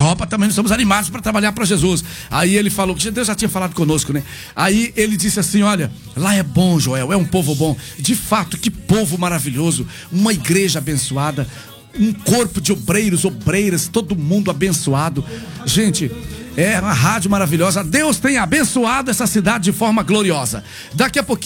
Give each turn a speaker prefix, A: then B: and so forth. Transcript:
A: Copa também estamos animados para trabalhar para Jesus. Aí ele falou, Deus já tinha falado conosco, né? Aí ele disse assim, olha, lá é bom, Joel, é um povo bom. De fato, que povo maravilhoso, uma igreja abençoada, um corpo de obreiros, obreiras, todo mundo abençoado. Gente, é uma rádio maravilhosa. Deus tem abençoado essa cidade de forma gloriosa. Daqui a pouquinho